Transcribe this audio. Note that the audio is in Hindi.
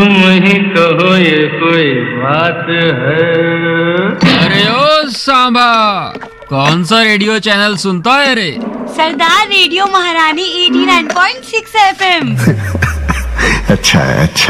तुम ही कहो ये कोई बात है। अरे ओ सांबा, कौन सा रेडियो चैनल सुनता है रे? सरदार रेडियो महारानी 89.6 FM। अच्छा अच्छा।